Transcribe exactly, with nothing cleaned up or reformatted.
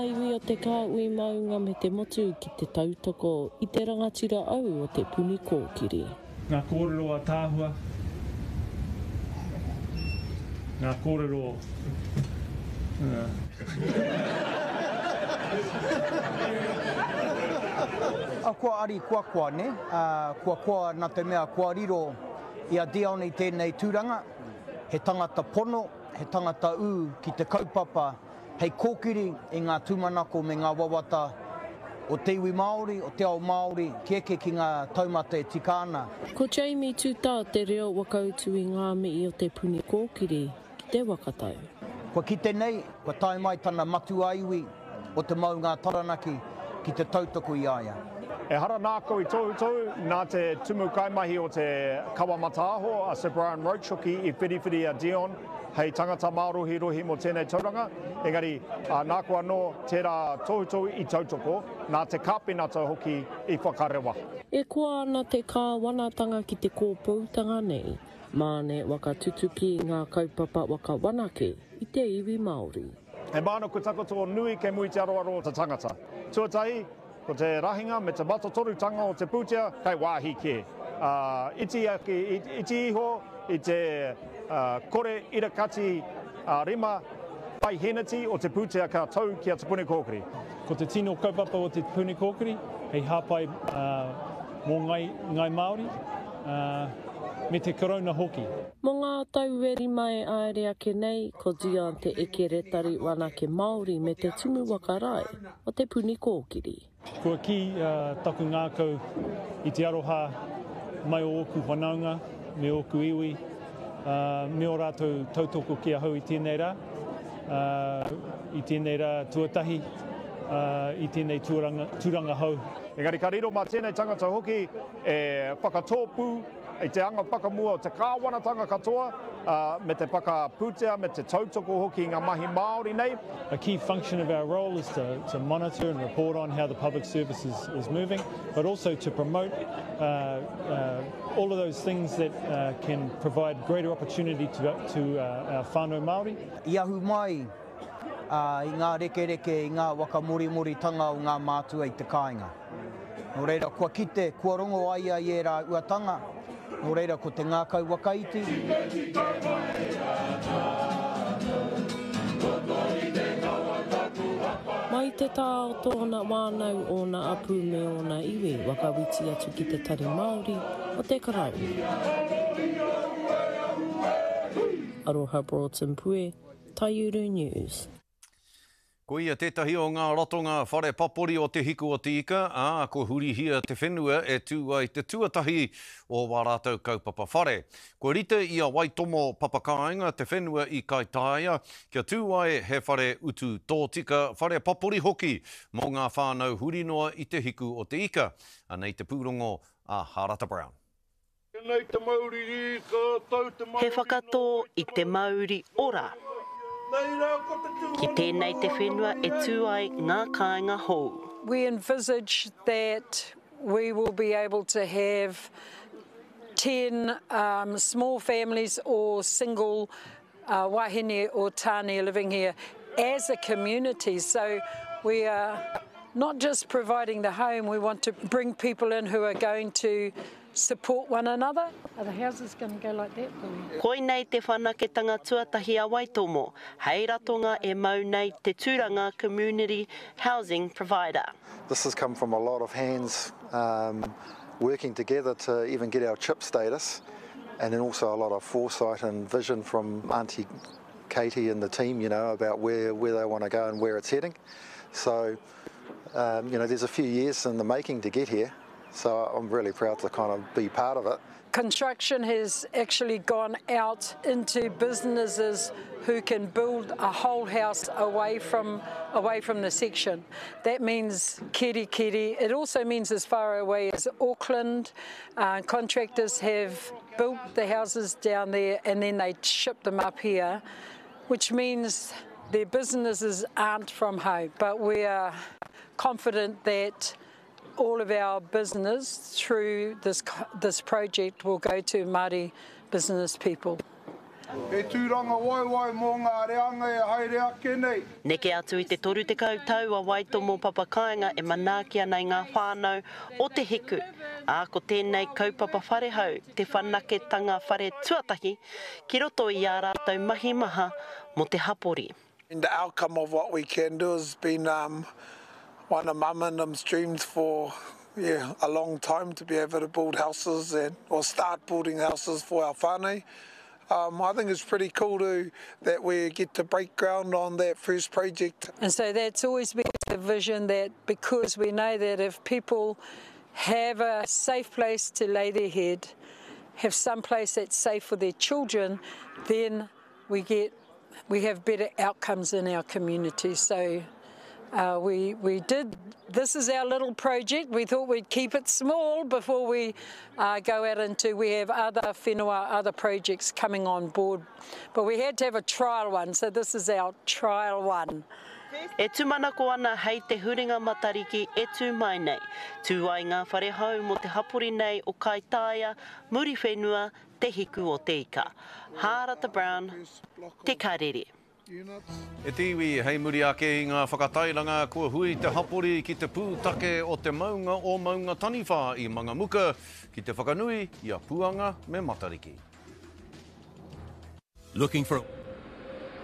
Iwi o te kāui maunga me te motu ki te tautoko i te rangatira au o te puni kōkiri. Ngā kōrero a tāhua. Ngā kōrero... Uh. A kua ari kua kua ne, uh, kua kua nā te mea kua riro i a Dione i tēnei tūranga, he tangata pono, he tangata ū ki te kaupapa, hei kōkiri i ngā tūmanako me ngā wawata o te iwi Māori, o te ao Māori, ki eke ki ngā taumata e tika ana. Ko Jamie Tūtā te reo wakautu i ngā mii o te puni kōkiri ki te wakatau. Kua ki tenei, kua tae mai tana matu aiwi o te maunga taranaki ki te tautoko i aia. E hara nāko i tohu tohu, nā te tumu kaimahi o te Kawamata aho, a Sir Brian Roach hoki i whiriwhiri a Dion, hei tangata mārohi rohi mo tēnei tauranga. Engari, a nāko anō tērā tohu tohu i tautoko, nā te kāpenata hoki i whakarewa. E kua ana te kāwanatanga ki te kōpūtanga nei, māne waka tutuki ngā kaupapa waka wanake i te iwi Māori. E māna ko takoto nui ke mui te aroaro o te tangata. Tuatahi, ko te rahinga me te matatorutanga o te pūtea, kei wāhi ke. Uh, iti, ake, iti iho i te uh, kore irakati uh, rima pai henati o te pūtea ka tau ki a te puni kōkiri. Ko te tino kaupapa o te puni kōkiri, hei hāpai uh, mō ngai, ngai Māori, uh, me te korona hoki. Mō ngā taueri mai aere ake nei, ko Dion te eke retari wanake Māori me te tumu wakarai o te puni kōkiri. Kua ki uh, taku ngākau i te aroha mai o oku whanaunga, me oku iwi, uh, me o rātou tautoko ki a hau i tēnei rā, uh, i tēnei rā tuatahi, uh, i tēnei tūranga, tūranga hau. Engari ka riro mā tēnei tangata hoki e whakatōpū i te anga pakamua o te kāwanatanga katoa, uh, me te pakapūtea, me te tautoko hoki ngā mahi Māori nei. A key function of our role is to, to monitor and report on how the public service is, is moving, but also to promote uh, uh, all of those things that uh, can provide greater opportunity to, to uh, our whānau Māori. I ahu mai uh, i ngā reke reke, i ngā waka mori mori tanga o ngā mātua i te kāinga. Nō reira, kua kite, kua rongo ai ai e rā uatanga, nō reira, ko te ngākau wakaiti. Mai te tā o tōna wānau o na apu me o na iwi, wakawiti atu ki te tari Māori o te karau. Aroha Broughton Pue, Taiuru News. Ko ia tētahi o ngā rotonga whare papori o te hiku o te ika, ā, ko hurihia te whenua e tū ai te tuatahi o wā rātou kaupapa whare. Ko rite i a Waitomo papakainga te whenua i Kaitaia, kia tū ai he whare utu tōtika whare papori hoki mō ngā whānau hurinoa i te hiku o te ika. Anei te pūrongo a Harata Brown. He whakatō i te Māori ora. Ki tēnei te whenua e tū ai ngā kāinga hou. We envisage that we will be able to have ten um, small families or single uh, wahine or tāne living here as a community. So we are not just providing the home, we want to bring people in who are going to support one another. Are the houses going to go like that? Koi nei te whanaketanga tuatahi a Waitomo, hei ratonga e mau nei te tūranga community housing provider. This has come from a lot of hands um, working together to even get our CHIP status, and then also a lot of foresight and vision from Auntie Katie and the team, you know, about where, where they want to go and where it's heading. So, um, you know, there's a few years in the making to get here. So I'm really proud to kind of be part of it. Construction has actually gone out into businesses who can build a whole house away from away from the section. That means Kerikeri. It also means as far away as Auckland. Uh, contractors have built the houses down there and then they ship them up here, which means their businesses aren't from home. But we are confident that all of our business through this this project will go to Māori business people. E tūranga waiwai mō ngā reanga e haere ake nei. Neke atu i te toru te kautau a Waitomo Papa Kāinga e manakia nei ngā whānau o te hiku. A ko tēnei kaupapa wharehau, te whanaketanga whare tuatahi, ki roto i a rātou mahi maha mo te hapori. And the outcome of what we can do has been um, one of Mum and them's dreams for yeah, a long time to be able to build houses and or start building houses for our whānau. Um, I think it's pretty cool to, that we get to break ground on that first project. And so that's always been the vision, that because we know that if people have a safe place to lay their head, have some place that's safe for their children, then we get we have better outcomes in our community. So uh, we we did. This is our little project. We thought we'd keep it small before we uh, go out into. We have other whenua, other projects coming on board, but we had to have a trial one. So this is our trial one. E tūmanako ana hei te huringa matariki e tū mai nei. Tū ai ngā wharehau mo te hapori nei o Kaitaia, muri whenua, te hiku o te ika. Hārata Brown, te karere. E te iwi, hei muri ake i ngā whakatairanga, kua hui te hapori ki te pūtake o te maunga o maunga taniwha i Mangamuka, ki te whakanui i a Puanga me Matariki. Looking for